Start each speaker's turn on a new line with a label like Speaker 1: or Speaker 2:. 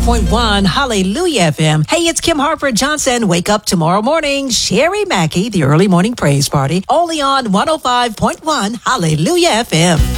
Speaker 1: 105.1 Hallelujah FM. Hey, it's Kim Harper Johnson. Wake up tomorrow morning. Sherry Mackey, the early morning praise party, only on 105.1 Hallelujah FM.